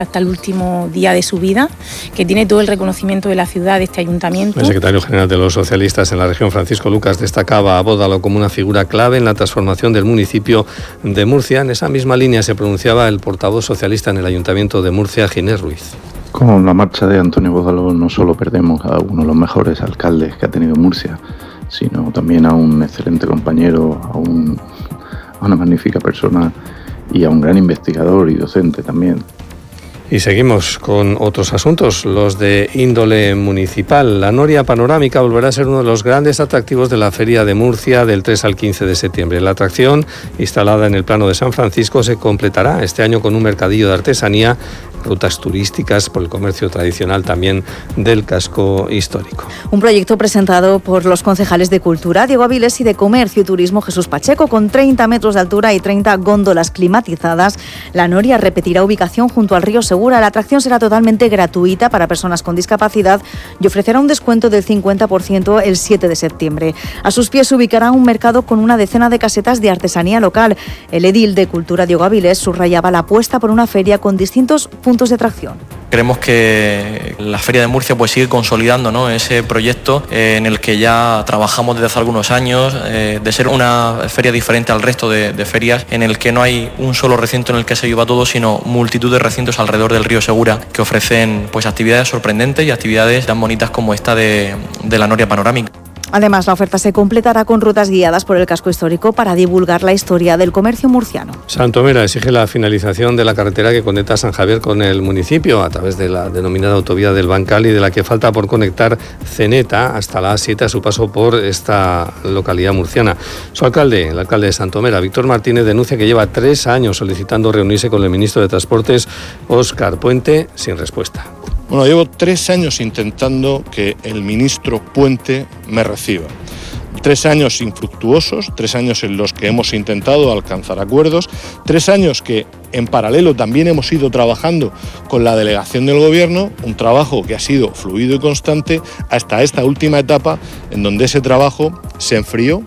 hasta el último día de su vida, que tiene todo el reconocimiento de la ciudad, de este ayuntamiento. El secretario general de los socialistas en la región, Francisco Lucas, destacaba a Bódalo como una figura clave en la transformación del municipio de Murcia. En esa misma línea se pronunciaba el portavoz socialista en el ayuntamiento de Murcia, Ginés Ruiz. Con la marcha de Antonio Bódalo no solo perdemos a uno de los mejores alcaldes que ha tenido Murcia, sino también a un excelente compañero, a una magnífica persona y a un gran investigador y docente también. Y seguimos con otros asuntos, los de índole municipal. La noria panorámica volverá a ser uno de los grandes atractivos de la Feria de Murcia del 3 al 15 de septiembre. La atracción, instalada en el Plano de San Francisco, se completará este año con un mercadillo de artesanía, rutas turísticas por el comercio tradicional también del casco histórico. Un proyecto presentado por los concejales de Cultura, Diego Avilés, y de Comercio y Turismo, Jesús Pacheco, con 30 metros de altura y 30 góndolas climatizadas. La noria repetirá ubicación junto al río Segura. La atracción será totalmente gratuita para personas con discapacidad y ofrecerá un descuento del 50% el 7 de septiembre. A sus pies se ubicará un mercado con una decena de casetas de artesanía local. El edil de Cultura, Diego Avilés, subrayaba la apuesta por una feria con distintos puntos de atracción. Creemos que la Feria de Murcia pues sigue consolidando, ¿no?, ese proyecto en el que ya trabajamos desde hace algunos años, de ser una feria diferente al resto de ferias, en el que no hay un solo recinto en el que se viva todo, sino multitud de recintos alrededor del río Segura que ofrecen pues actividades sorprendentes y actividades tan bonitas como esta de la noria panorámica. Además, la oferta se completará con rutas guiadas por el casco histórico para divulgar la historia del comercio murciano. Santomera exige la finalización de la carretera que conecta San Javier con el municipio a través de la denominada autovía del Bancal, y de la que falta por conectar Ceneta hasta la A7 a su paso por esta localidad murciana. Su alcalde, el alcalde de Santomera, Víctor Martínez, denuncia que lleva 3 años solicitando reunirse con el ministro de Transportes, Óscar Puente, sin respuesta. Bueno, llevo 3 años intentando que el ministro Puente me reciba. 3 años infructuosos, 3 años en los que hemos intentado alcanzar acuerdos, 3 años que en paralelo también hemos ido trabajando con la delegación del Gobierno, un trabajo que ha sido fluido y constante hasta esta última etapa en donde ese trabajo se enfrió.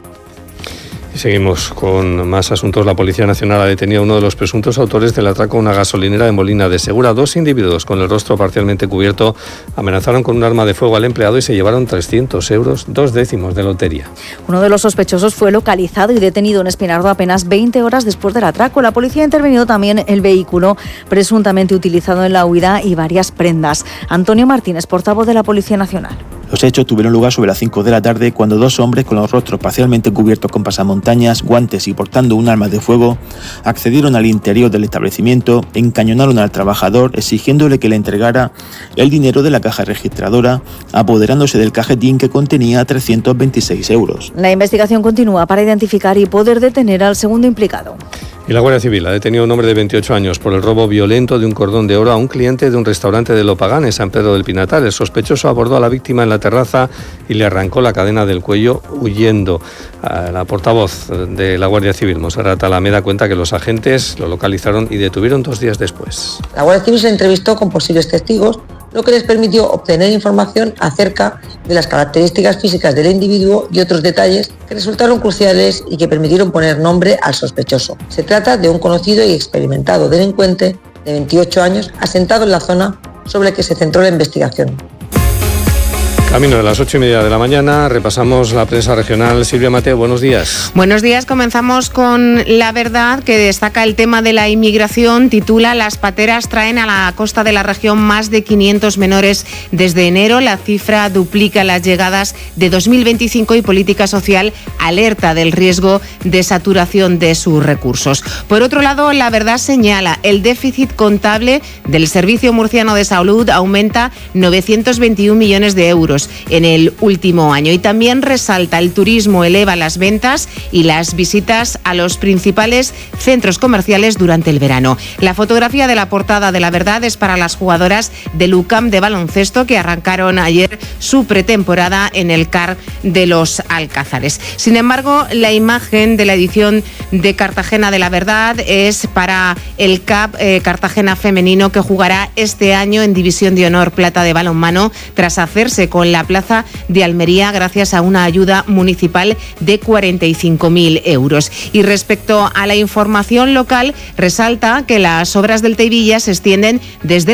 Y seguimos con más asuntos. La Policía Nacional ha detenido a uno de los presuntos autores del atraco a una gasolinera en Molina de Segura. 2 individuos con el rostro parcialmente cubierto amenazaron con un arma de fuego al empleado y se llevaron 300 euros, 2 décimos de lotería. Uno de los sospechosos fue localizado y detenido en Espinardo apenas 20 horas después del atraco. La policía ha intervenido también el vehículo presuntamente utilizado en la huida y varias prendas. Antonio Martínez, portavoz de la Policía Nacional. Los hechos tuvieron lugar sobre las 5 de la tarde cuando 2 hombres con los rostros parcialmente cubiertos con pasamontañas, guantes y portando un arma de fuego accedieron al interior del establecimiento, encañonaron al trabajador exigiéndole que le entregara el dinero de la caja registradora, apoderándose del cajetín que contenía 326 euros. La investigación continúa para identificar y poder detener al segundo implicado. Y la Guardia Civil ha detenido a un hombre de 28 años por el robo violento de un cordón de oro a un cliente de un restaurante de Lopagán, en San Pedro del Pinatar. El sospechoso abordó a la víctima en la terraza y le arrancó la cadena del cuello huyendo. La portavoz de la Guardia Civil, Monserrat Alameda, cuenta que los agentes lo localizaron y detuvieron 2 días después. La Guardia Civil se entrevistó con posibles testigos, lo que les permitió obtener información acerca de las características físicas del individuo y otros detalles que resultaron cruciales y que permitieron poner nombre al sospechoso. Se trata de un conocido y experimentado delincuente de 28 años asentado en la zona sobre la que se centró la investigación. Camino de las 8:30 de la mañana, repasamos la prensa regional. Silvia Mateo, buenos días. Buenos días, comenzamos con La Verdad, que destaca el tema de la inmigración. Titula: Las pateras traen a la costa de la región más de 500 menores desde enero. La cifra duplica las llegadas de 2025 y Política Social alerta del riesgo de saturación de sus recursos. Por otro lado, La Verdad señala: el déficit contable del Servicio Murciano de Salud aumenta 921 millones de euros en el último año. Y también resalta: el turismo eleva las ventas y las visitas a los principales centros comerciales durante el verano. La fotografía de la portada de La Verdad es para las jugadoras del UCAM de baloncesto, que arrancaron ayer su pretemporada en el CAR de los Alcázares. Sin embargo, la imagen de la edición de Cartagena de La Verdad es para el CAP Cartagena femenino, que jugará este año en División de Honor Plata de balonmano tras hacerse con la plaza de Almería gracias a una ayuda municipal de 45.000 euros. Y respecto a la información local, resalta que las obras del Teivilla se extienden desde